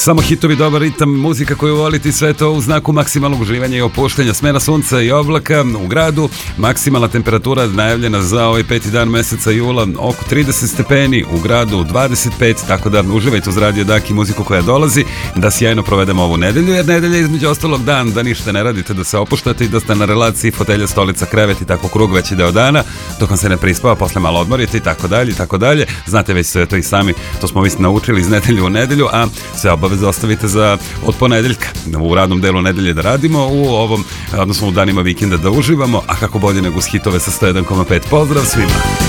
Samo hitovi, dobar ritam, muzika koju volite, sve to u znaku maksimalnog uživanja i opuštanja. Smena sunca i oblaka u gradu, maksimalna temperatura najavljena za ovaj 5. dan meseca jula oko 30 stepeni, u gradu 25, tako da uživajte uz Radio Dak i muziku koja dolazi, da sjajno provedemo ovu nedelju, jer nedelja je između ostalog dan da ništa ne radite, da se opuštate i da ste na relaciji fotelja, stolica, krevet i tako krug veći deo dana, dok vam se ne prispava, posle malo odmorite i tako dalje i tako dalje. Znate već sve to i sami, to smo već naučili iz nedelju u nedelju, a sve obaveze ostavite za od ponedeljka. U radnom delu nedelje da radimo, u ovom, odnosno u danima vikenda da uživamo, a kako bolje nego uz hitove sa 101,5. Pozdrav svima!